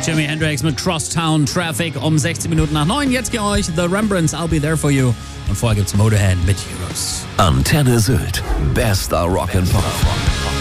Jimi Hendrix mit Crosstown Traffic um 16 Minuten nach 9. Jetzt gehe euch The Rembrandts, I'll Be There For You. Und vorher gibt's Motorhead mit Heroes. Antenne Sylt. Bester Rock'n'Pop.